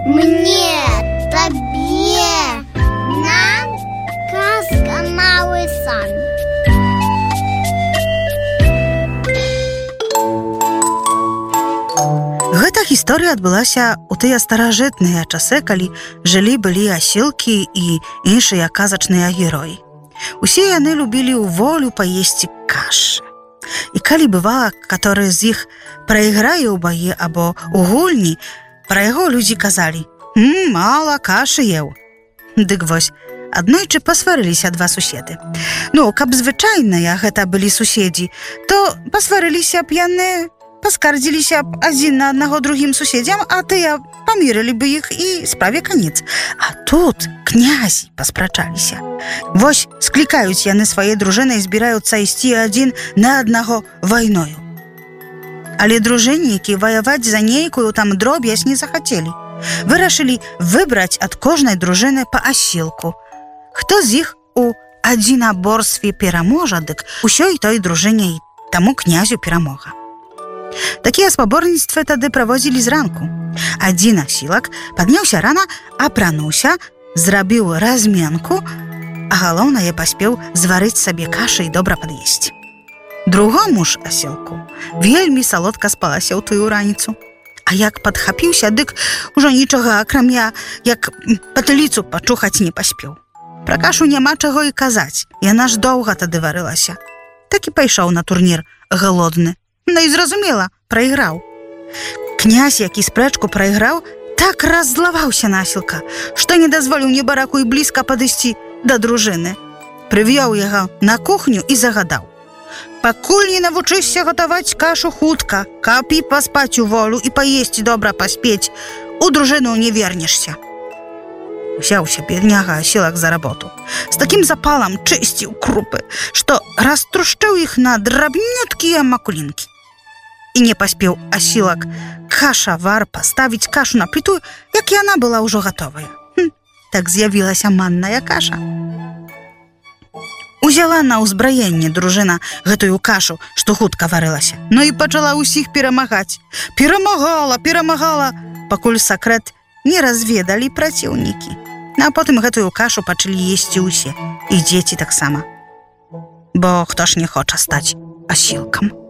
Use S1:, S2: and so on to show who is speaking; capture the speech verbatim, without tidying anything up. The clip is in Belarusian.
S1: Мне, табе, нам казка «Малы сан».
S2: Гэта гісторыя адбылася ў тыя старажытныя часы, калі жылі-былі асілкі і іншыя казачныя героі. Усе яны любілі ў волю паесці кашы. І калі бывала, каторы з іх прайграе ў баі або ў гульні, пра яго людзі казалі: «М, мала кашы еў». Дык вось, аднойчы пасварыліся два суседы. Ну, каб звычайныя гэта былі суседзі, то пасварыліся б яны, паскардзіліся б адзін на аднаго другім суседзям, а тыя памірылі бы іх і справе канец. А тут князі паспрачаліся. Вось склікаюць яны свае дружыны і збіраюцца ісці адзін на аднаго вайною. Але дружыннікі ваяваць за нейкую там дробязь не захацелі. Вырашылі выбраць ад кожнай дружыны па асілку. Хто з іх у адзінаборстве пераможа, дык усёй той дружыне і таму князю перамога. Такія спаборніцтвы тады праводзілі зранку. Адзін асілак падняўся рана, апрануўся, зрабіў разменку, а галоўнае паспеў зварыць сабе кашы і добра пад'есці. Другому ж асілку вельмі салодка спалася ў тую раніцу. А як падхапіўся, дык ужо нічога, акрамя як патыліцу пачухаць не паспеў. Пра кашу няма чаго і казаць, яна ж доўга тады варылася. Так і пайшоў на турнір галодны. Ну і зразумела, прайграў. Князь, які спрэчку прайграў, так раззлаваўся на асілка, што не дазволіў небараку і блізка падысці да дружыны. Прывёў яго на кухню і загадаў: «Пакуль не навучышся гатаваць кашу хутка, каб і паспаць у волю і паесці добра паспець, у дружыну не вернешся». Узяўся бедняга асілак за работу. З такім запалам чысціў крупы, што раструшчыў іх на драбнюткія макулінкі. І не паспеў асілак кашавар паставіць кашу на пліту, як яна была ўжо гатовая. Хм, так з'явілася манная каша. Узяла на ўзбраенне дружына гэтую кашу, што хутка варылася. Ну і пачала ўсіх перамагаць. Перамагала, перамагала, пакуль сакрэт не разведалі праціўнікі. А потым гэтую кашу пачалі есці ўсе, і дзеці таксама. Бо хто ж не хоча стаць асілкам?